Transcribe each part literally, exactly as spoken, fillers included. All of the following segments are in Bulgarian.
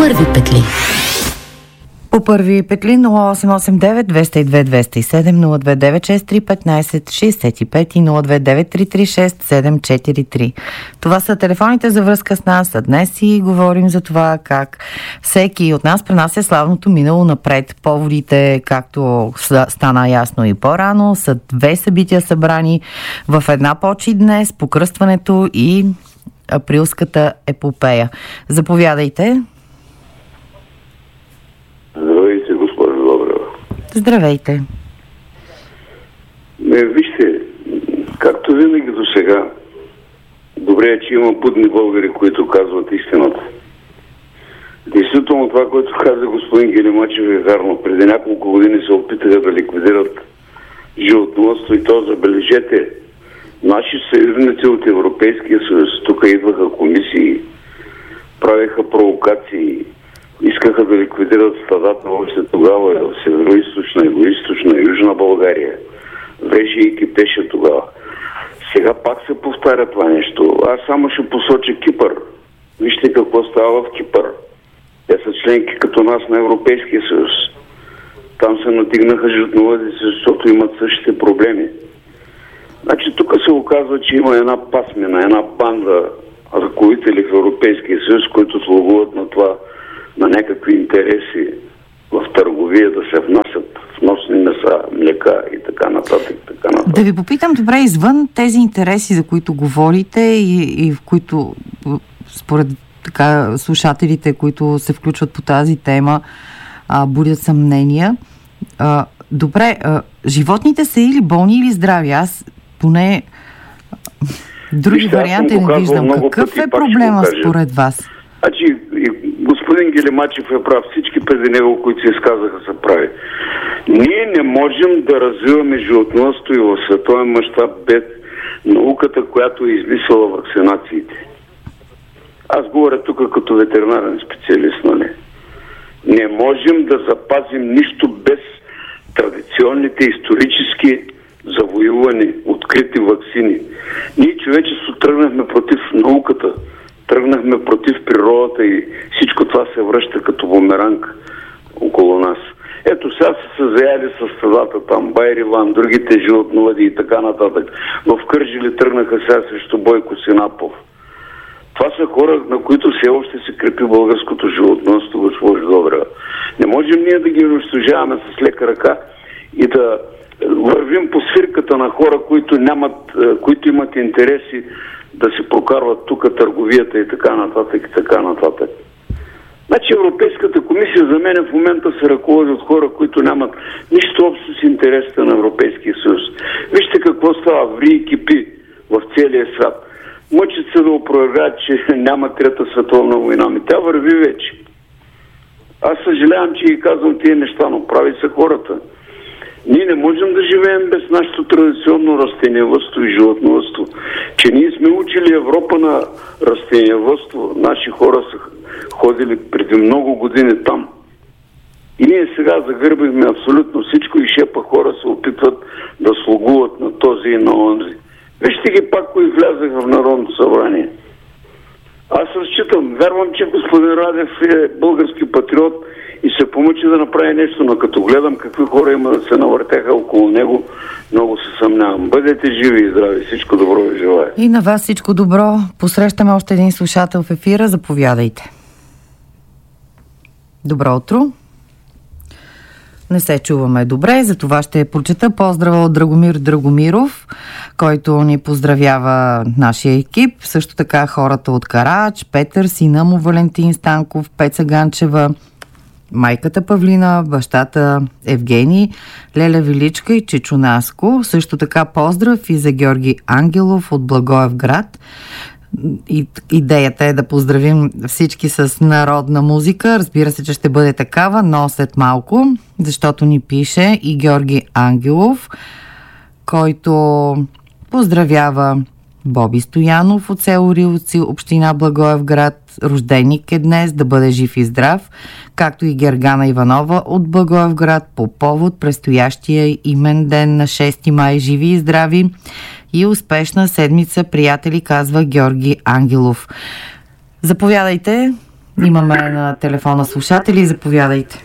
първи петли. По първи петли нула осем осем девет двеста и две двеста и седем, нула две девет шест три петнайсет шейсет и пет и нула две девет три три шест седем четири три. Това са телефоните за връзка с нас, а днес си говорим за това как всеки от нас пренася славното минало напред. Поводите, както стана ясно и по-рано, са две събития събрани в една почит днес, покръстването и априлската епопея. Заповядайте. Здравейте, госпожо Добрева. Здравейте. Не, вижте, както винаги до сега, добре е, че има будни българи, които казват истината. Действително това, което каза господин Гелимачев, е вярно. Преди няколко години се опитаха да ликвидират животновъдство и то, забележете, наши съюзници от Европейския съюз, тук идваха комисии, правеха провокации, искаха да ликвидират стадата още тогава в северо-источна, юго-источна, южна България. Вреше и кипеше тогава. Сега пак се повтаря това нещо. Аз само ще посоча Кипър. Вижте какво става в Кипър. Те са членки като нас на Европейския съюз. Там се натигнаха животновъдици, защото имат същите проблеми. Значи тук се оказва, че има една пасмина, една банда ръководители в Европейския съюз, които слугуват на това, на някакви интереси в търговия да се внасят вносни меса, млека и така нататък, така нататък. Да ви попитам, добре, извън тези интереси, за които говорите и, и в които според така слушателите, които се включват по тази тема, а, будят съмнения. А, добре, а, животните са или болни, или здрави? Аз поне други Вижте, варианти не виждам. Какъв пъти, е проблема според вас? Значи, господин Гелимачев е прав. Всички преди него, които се изказаха, са прави. Ние не можем да развиваме животновъдство и в световен мащаб без науката, която е измислила вакцинациите. Аз говоря тук като ветеринарен специалист, нали? Не можем да запазим нищо без традиционните исторически завоювани, открити ваксини. Ние, човечество, тръгнахме против науката, тръгнахме против природата и всичко това се връща като бумеранг около нас. Ето сега са се заяли с стадата там, Байриван, другите животновъди и така нататък. В Кърджали тръгнаха сега срещу Бойко Синапов. Това са хора, на които все още се крепи българското животновъдство, госпожо Добрева. Не можем ние да ги унищожаваме с лека ръка и да вървим по свирката на хора, които нямат, които имат интереси да се прокарват тук търговията и така нататък и така нататък. Значи Европейската комисия за мен в момента се ръководи от хора, които нямат нищо общо с интересите на Европейския съюз. Вижте какво става, ври и кипи в целия свят. Мъчат се да опровергаят, че няма трета световна война. Ми тя върви вече. Аз съжалявам, че ги казвам тия неща, но прави са хората. Ние не можем да живеем без нашето традиционно растениевъдство и животновъдство. Че ние сме учили Европа на растениевъдство. Наши хора са ходили преди много години там. И ние сега загърбихме абсолютно всичко и шепа хора се опитват да слугуват на този и на онзи. Вижте ги пак, кои влязаха в Народното събрание. Аз разчитам, вярвам, че господин Радев е български патриот и се помъчи да направи нещо, но като гледам какви хора има да се навъртяха около него, много се съмнявам. Бъдете живи и здрави. Всичко добро ви желая. И на вас всичко добро. Посрещаме още един слушател в ефира. Заповядайте. Добро утро. Не се чуваме добре, затова ще прочета поздрава от Драгомир Драгомиров, който ни поздравява нашия екип. Също така хората от Карач, Петър, сина му Валентин Станков, Пеца Ганчева, майката Павлина, бащата Евгений, Леля Величка и Чичо Наско. Също така поздрав и за Георги Ангелов от Благоевград. И, идеята е да поздравим всички с народна музика. Разбира се, че ще бъде такава, но след малко, защото ни пише и Георги Ангелов, който поздравява Боби Стоянов от село Рилци, община Благоевград. Рожденик е днес, да бъде жив и здрав, както и Гергана Иванова от Благоевград по повод предстоящия имен ден на шести май. Живи и здрави и успешна седмица, приятели, казва Георги Ангелов. Заповядайте Имаме на телефона слушатели, заповядайте.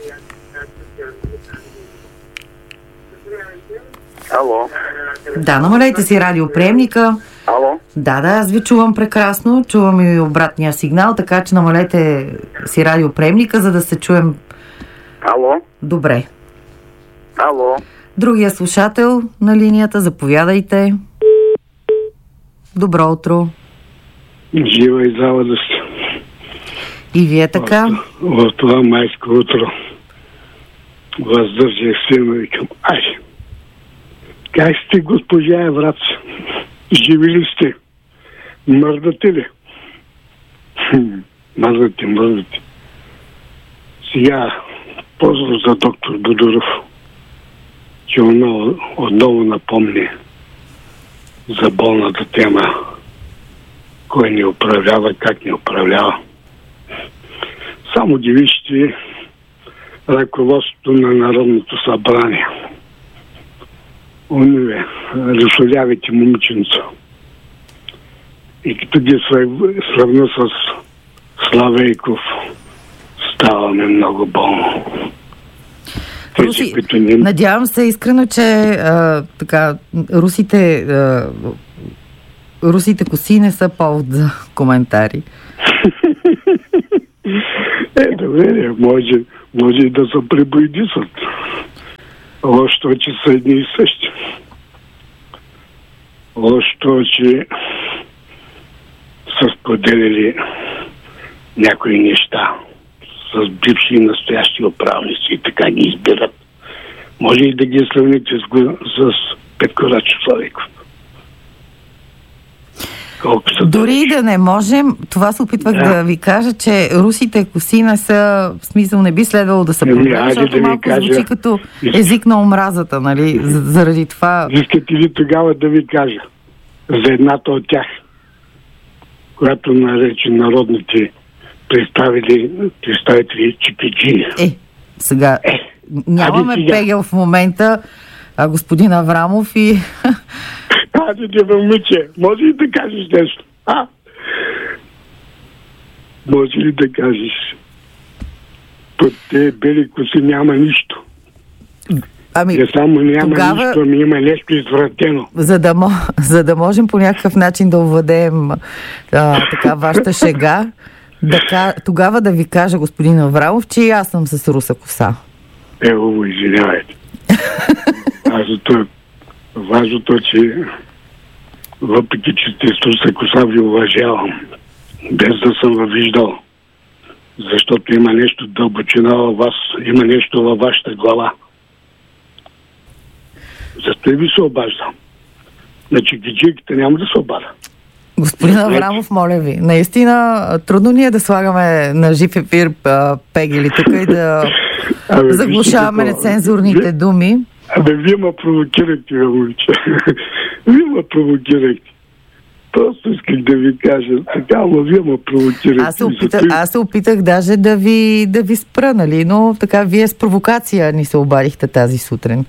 Ало. Да, намалете си радиоприемника. Ало. Да, да, аз ви чувам прекрасно. Чувам и обратния сигнал, така че намалете си радиоприемника, за да се чуем. Ало. Добре. Ало. Другия слушател на линията, заповядайте. Добро утро. Жива и здрава да сте. И вие така? В, в това майско утро въздържах силно и викам, ай, как сте, госпожа Еврац? Живи ли сте? Мърдате ли? Мърдате, мърдате. Сега поздрав за доктор Будуров, че отново, отново напомни за болната тема. Кой ни управлява, как ни управлява. Само ги вижте ръководството на Народното събрание. Ониве, разшолявите момиченца. И като ги сравня с Славейков, ставаме много болно. Руси, не... Надявам се искрено, че а, така, русите а, русите коси не са повод за коментари. Е, добре, може, може да се пребоядисат. Лошото, че са едни и същи. Лошото, че са споделили някои неща с бивши и настоящи управници и така ги избират. Може и да ги сравните с, с Петко Рачов Славейков. Дори да не можем, това се опитвах да, да ви кажа, че русите коси не са, в смисъл не би следвало да са проблем, защото да малко кажа, звучи като език на омразата, нали, заради това. Искате ли тогава да ви кажа за едната от тях, която нарече народните представители, представители чипиджи. Е, сега е, нямаме сега. Пегел в момента, а господин Аврамов и... Аде, де, момиче, може ли да кажеш нещо? А? Може ли да кажеш? Под те бели коси няма нищо. Ами, не само няма тогава, нищо, ами има нещо извратено. За да, за да можем по някакъв начин да овладеем а, така вашата шега, да, тогава да ви кажа, господин Аврамов, че и аз съм с руса коса. Е, ово, извинявайте. Важното, важното, че въпреки, че сте с руса коса, ви уважавам. Без да съм във виждал. Защото има нещо дълбочина във вас, има нещо във вашата глава. Зато и ви се обаждам. На чикиджийките няма да се обада. Господин Аврамов, моля ви, наистина трудно ни е да слагаме на жив ефир пегели тук и да Абе, заглушаваме нецензурните ви... думи. Абе, вие ме провокирахте, бе, момиче. Вие ме провокирахте. Просто исках да ви кажа така, но вие ме провокирахте. Аз се опитах, аз се опитах даже да ви, да ви спра, нали, но така вие с провокация ни се обадихте тази сутрин.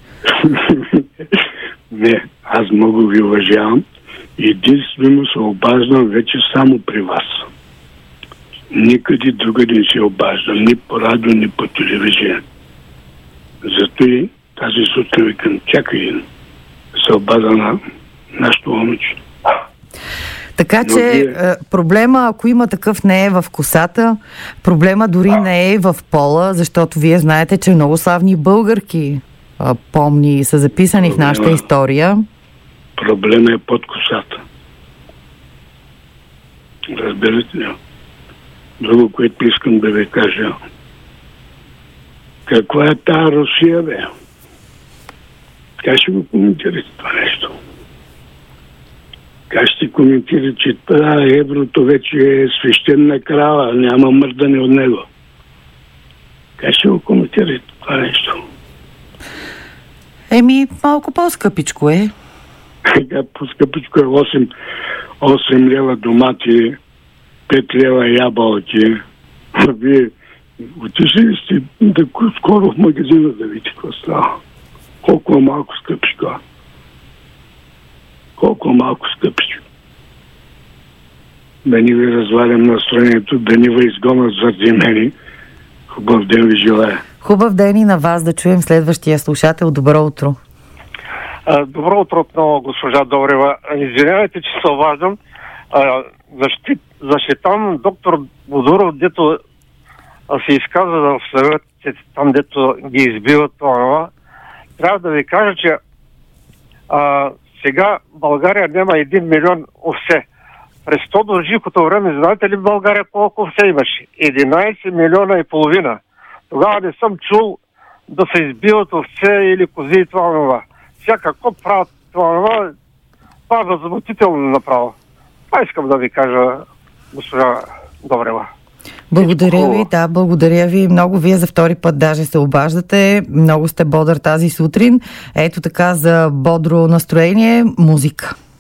Не, аз много ви уважавам. Единствено се обаждам вече само при вас. Никъде другаде не се обаждам, ни по радио, ни по телевизия. Зато и тази сутрин викам, чакай, се обада на нашето момиче. Така че вие... проблема, ако има такъв, не е в косата, проблема дори не е в пола, защото вие знаете, че много славни българки помни са записани проблема, в нашата история. Проблема е под косата. Разбирате ли? Друго, което искам да ви кажа. Каква е тази Русия, бе? Как ще го коментирате това нещо? Как ще коментирате, че това еврото вече е свещена крава, няма мърдане от него? Как ще го коментирате това нещо? Еми, малко по-скъпичко е. По-скъпичко е осем, осем лева домати, пет лева ябълки. Вие отишли ли сте да, скоро в магазина да видите какво става? Колко малко скъпичко. Колко малко скъпичко. да ни ви развалям настроението, да ни ви изгонят заради мене. Хубав ден ви желая. Хубав ден и на вас, да чуем следващия слушател. Добро утро. А, добро утро отново, госпожа Добрева. Извинявайте, че се обаждам. Защит, защитам доктор Бодуров, дето се изказа в съветите, там дето ги избиват това. Трябва да ви кажа, че а, сега България няма един милион овце. През Тодор Живкото време, знаете ли в България колко овце имаше? единайсет милиона и половина. Тогава не съм чул да се избиват овце или кози и това това. Сега какво правят това това? Това е възмутително направо. Това искам да ви кажа, госпожа Добрева. Благодаря ви, да, благодаря ви много. Вие за втори път даже се обаждате. Много сте бодър тази сутрин. Ето така, за бодро настроение, музика.